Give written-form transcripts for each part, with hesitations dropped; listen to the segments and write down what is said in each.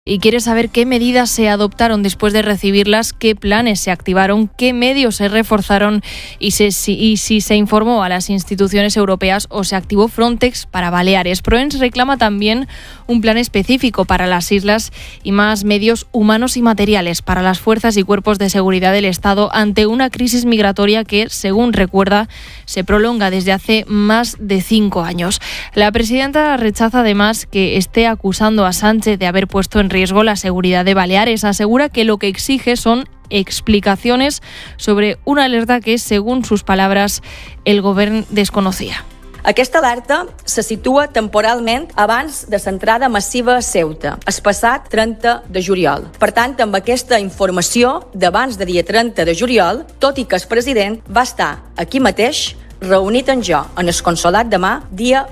y quiere saber qué medidas se adoptaron después de recibirlas, qué planes se activaron, qué medios se reforzaron y si se informó a las instituciones europeas o se activó Frontex para Baleares. Proens reclama también un plan específico para las islas y más medios humanos y materiales para las fuerzas y cuerpos de seguridad del Estado ante una crisis migratoria que, según recuerda, se prolonga desde hace más de 5 años. La presidenta rechaza además que esté acusando a Sánchez de haber puesto en riesgo la seguridad de Baleares. Asegura que lo que exige son explicaciones sobre una alerta que, según sus palabras, el govern desconocía. Aquesta alerta se situa temporalment abans de l'entrada massiva a Ceuta, el passat 30 de juliol. Per tant, amb aquesta informació d'abans de dia 30 de juliol, tot i que el president va estar aquí mateix, reunit amb jo en el consolat demà, dia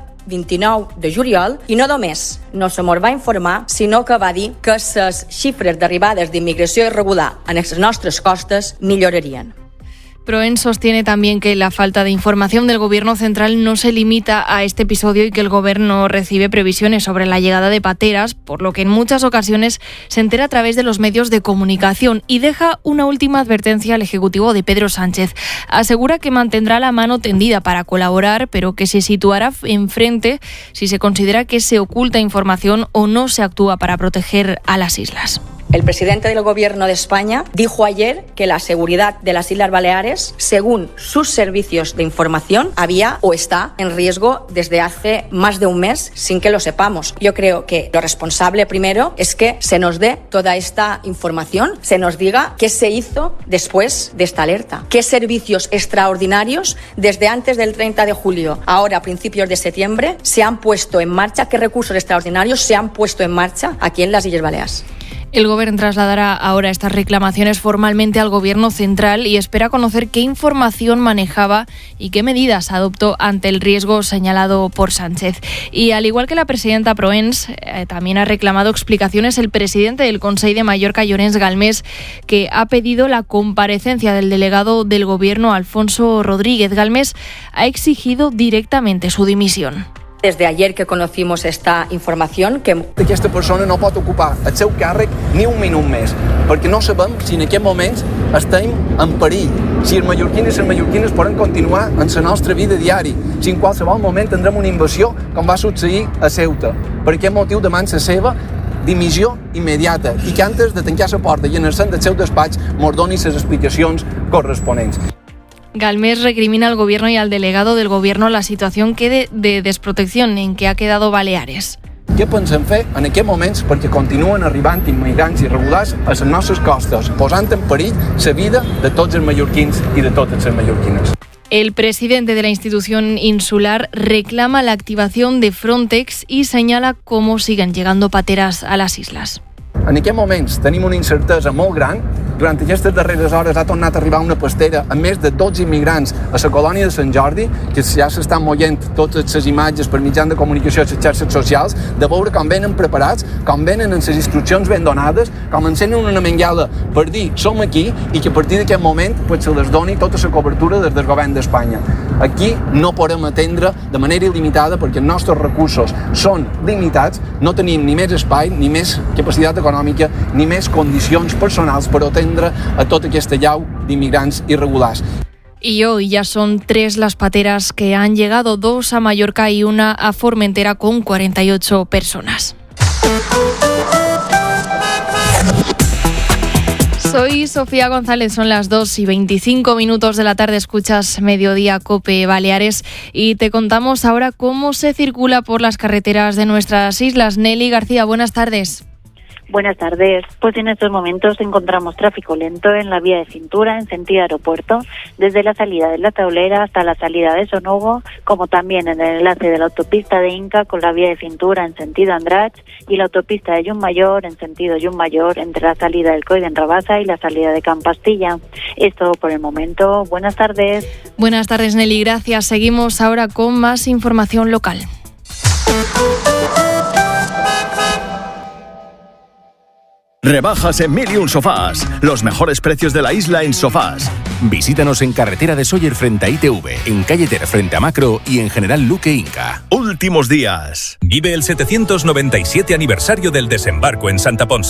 29 de juliol, i no només no se mos va informar, sinó que va dir que les xifres d'arribades d'immigració irregular en les nostres costes millorarien. Proens sostiene también que la falta de información del Gobierno central no se limita a este episodio y que el Gobierno recibe previsiones sobre la llegada de pateras, por lo que en muchas ocasiones se entera a través de los medios de comunicación, y deja una última advertencia al Ejecutivo de Pedro Sánchez. Asegura que mantendrá la mano tendida para colaborar, pero que se situará enfrente si se considera que se oculta información o no se actúa para proteger a las islas. El presidente del Gobierno de España dijo ayer que la seguridad de las Islas Baleares, según sus servicios de información, había o está en riesgo desde hace más de un mes sin que lo sepamos. Yo creo que lo responsable primero es que se nos dé toda esta información, se nos diga qué se hizo después de esta alerta, qué servicios extraordinarios desde antes del 30 de julio, ahora a principios de septiembre, se han puesto en marcha, qué recursos extraordinarios se han puesto en marcha aquí en las Illes Baleares. El Gobierno trasladará ahora estas reclamaciones formalmente al Gobierno central y espera conocer qué información manejaba y qué medidas adoptó ante el riesgo señalado por Sánchez. Y al igual que la presidenta Proens, también ha reclamado explicaciones el presidente del Consell de Mallorca, Llorenç Galmés, que ha pedido la comparecencia del delegado del Gobierno, Alfonso Rodríguez. Galmés ha exigido directamente su dimisión. Desde ayer que conocimos esta información que aquesta persona no pot ocupar el seu càrrec ni un minut més, perquè no sabem si en aquest moment estem en perill, si els mallorquins i les mallorquines poden continuar en la nostra vida diària, si en qualsevol moment tindrem una invasió com va succeir a Ceuta. Per aquest motiu demana la seva dimissió immediata i que antes de tancar la porta i anar-se'n del seu despatx mos doni les explicacions corresponents. Galmés recrimina al Gobierno y al delegado del Gobierno la situación de desprotección en que ha quedado Baleares. Què pensem fer en aquests moments perquè continuen arribant immigrants irregulars a les nostres costes, posant en perill la vida de tots els mallorquins i de totes les mallorquines? El presidente de la institución insular reclama la activación de Frontex y señala cómo siguen llegando pateras a las islas. En aquests moments tenim una incertesa molt gran. Durant aquestes darreres hores ha tornat a arribar una pastera amb més de 12 immigrants a la colònia de Sant Jordi, que ja s'estan moient totes les imatges per mitjans de comunicació a les xarxes socials, de veure com venen preparats, com venen amb les instruccions ben donades, com encenen una mengada per dir som aquí i que a partir d'aquest moment se les doni tota la cobertura des del govern d'Espanya. Aquí no podem atendre de manera il·limitada perquè els nostres recursos són limitats, no tenim ni més espai, ni més capacitat econòmica, ni més condicions personals per atendre a tota aquesta llau d'inmigrants irregulars. Y hoy ya son 3 las pateras que han llegado, 2 a Mallorca y 1 a Formentera con 48 personas. Soy Sofía González, son las 2:25 de la tarde, escuchas Mediodía COPE Baleares y te contamos ahora cómo se circula por las carreteras de nuestras islas. Nelly García, buenas tardes. Buenas tardes. Pues en estos momentos encontramos tráfico lento en la vía de cintura en sentido aeropuerto, desde la salida de La Taulera hasta la salida de Sonogo, como también en el enlace de la autopista de Inca con la vía de cintura en sentido Andratx y la autopista de Llummayor en sentido Llummayor entre la salida del Coll en Rabassa y la salida de Campastilla. Es todo por el momento. Buenas tardes. Buenas tardes, Nelly. Gracias. Seguimos ahora con más información local. Rebajas en Mil y un Sofás. Los mejores precios de la isla en sofás. Visítanos en Carretera de Sóller frente a ITV, en Calle Ter frente a Macro y en General Luque Inca. Últimos días. Vive el 797 aniversario del desembarco en Santa Ponsa.